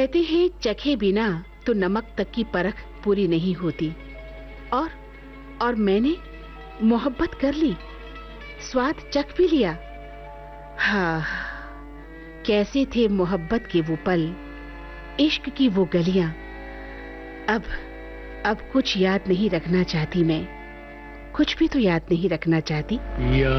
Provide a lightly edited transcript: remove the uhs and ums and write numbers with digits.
कहते हैं चखे बिना तो नमक तक की परख पूरी नहीं होती। और मैंने मोहब्बत कर ली, स्वाद चख भी लिया। हाँ, कैसे थे मोहब्बत के वो पल, इश्क की वो गलियां। अब कुछ याद नहीं रखना चाहती मैं, कुछ भी तो याद नहीं रखना चाहती।